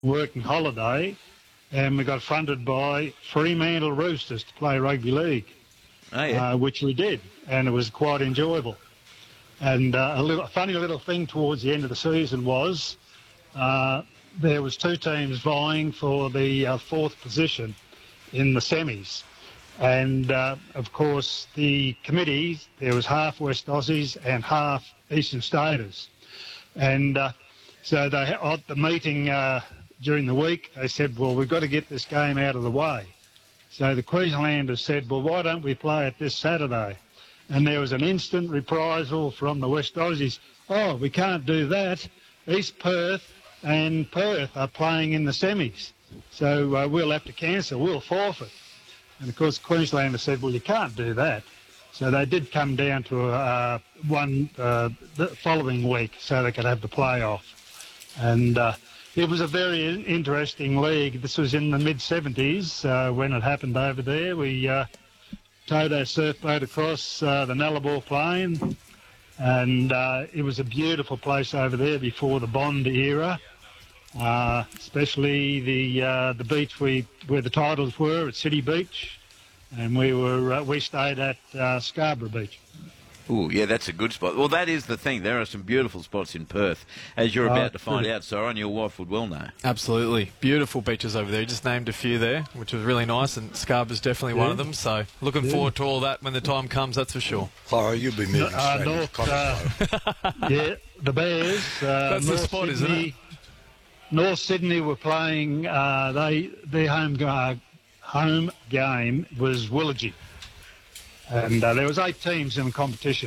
working holiday, and we got fronted by Fremantle Roosters to play rugby league, which we did, and it was quite enjoyable. And a funny little thing towards the end of the season was there was two teams vying for the fourth position in the semis. And, of course, the committee, there was half West Aussies and half Eastern Staters. And so they, at the meeting during the week, they said, well, we've got to get this game out of the way. So the Queenslanders said, well, why don't we play it this Saturday? And there was an instant reprisal from the West Aussies. Oh, we can't do that. East Perth and Perth are playing in the semis. So we'll have to cancel, we'll forfeit. And of course, Queenslanders said, well, you can't do that. So they did come down to one the following week so they could have the playoff. And it was a very interesting league. This was in the mid-70s when it happened over there. We towed our surfboat across the Nullarbor Plain, and it was a beautiful place over there before the Bond era, especially the beach where the titles were at City Beach, and we stayed at Scarborough Beach. Oh, yeah, that's a good spot. Well, that is the thing. There are some beautiful spots in Perth, as you're about to find out, Soren. Your wife would well know. Absolutely. Beautiful beaches over there. You just named a few there, which was really nice, and Scarborough's definitely one of them. So looking forward to all that when the time comes, that's for sure. Clara, you'll be moving straight into Cottesloe. Yeah, the Bears. That's the spot, isn't it? North Sydney were playing, their home game was Willagee. And there was 8 teams in the competition.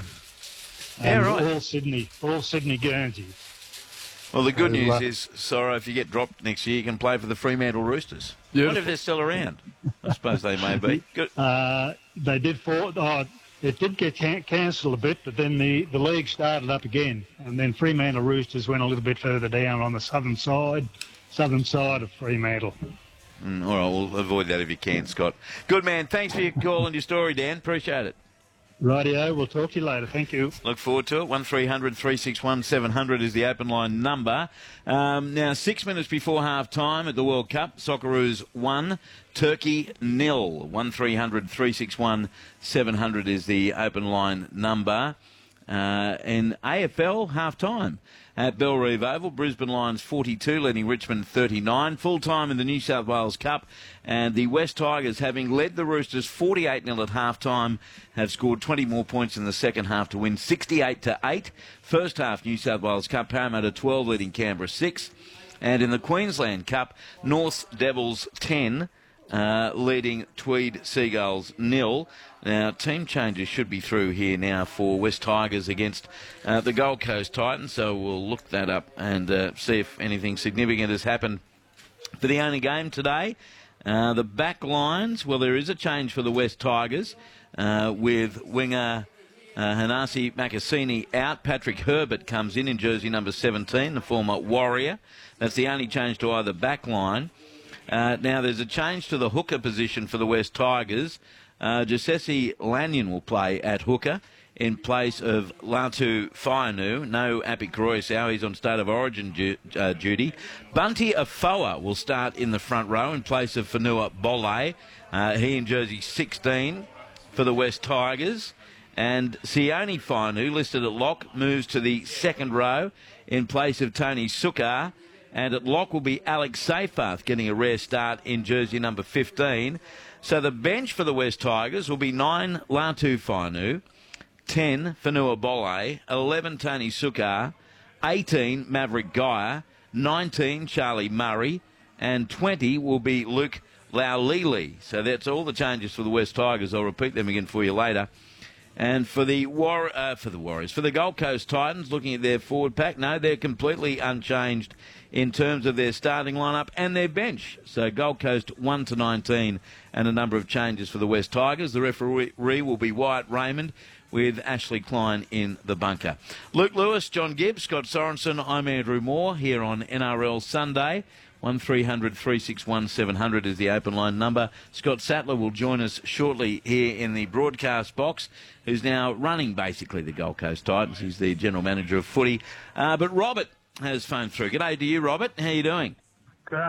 And all Sydney Guernsey. Well, the good news is, Sorrow, if you get dropped next year, you can play for the Fremantle Roosters. I wonder if they're still around. I suppose they may be. Good. They did it did get cancelled a bit, but then the league started up again. And then Fremantle Roosters went a little bit further down on the southern side of Fremantle. All right, we'll avoid that if you can, Scott. Good man. Thanks for your call and your story, Dan. Appreciate it. Rightio. We'll talk to you later. Thank you. Look forward to it. 1300 361 700 is the open line number. Now, 6 minutes before half time at the World Cup, Socceroos 1, Turkey 0. 1300 361 700 is the open line number. In AFL, half time. At Bellerive Oval, Brisbane Lions 42, leading Richmond 39. Full time in the New South Wales Cup, and the West Tigers, having led the Roosters 48-0 at half time, have scored 20 more points in the second half to win 68-8. First half New South Wales Cup, Parramatta 12, leading Canberra 6. And in the Queensland Cup, North Devils 10, leading Tweed Seagulls 0. Now, team changes should be through here now for West Tigers against the Gold Coast Titans, so we'll look that up and see if anything significant has happened for the only game today. The back lines, well, there is a change for the West Tigers with winger Hanasi Makasini out. Patrick Herbert comes in jersey number 17, the former Warrior. That's the only change to either back line. Now, there's a change to the hooker position for the West Tigers. Josesi Lanyon will play at hooker in place of Latu Fainu. No Api Koroisau, he's on state of origin duty. Bunty Afoa will start in the front row in place of Fanua Bole. He in jersey 16 for the West Tigers. And Sione Fainu, listed at lock, moves to the second row in place of Tony Sukar. And at lock will be Alex Seyfarth getting a rare start in jersey number 15. So the bench for the West Tigers will be 9 Latu Fainu, 10 Fanua Bole, 11 Tony Sukar, 18 Maverick Geyer, 19 Charlie Murray, and 20 will be Luke Laulili. So that's all the changes for the West Tigers. I'll repeat them again for you later. And for the Warriors, for the Gold Coast Titans, looking at their forward pack, no, they're completely unchanged in terms of their starting lineup and their bench. So Gold Coast 1 to 19, and a number of changes for the West Tigers. The referee will be Wyatt Raymond, with Ashley Klein in the bunker. Luke Lewis, John Gibbs, Scott Sorensen, I'm Andrew Moore here on NRL Sunday. 1300 361 700 is the open line number. Scott Sattler will join us shortly here in the broadcast box, who's now running basically the Gold Coast Titans. He's the general manager of footy. But Robert has phoned through. G'day to you, Robert. How are you doing?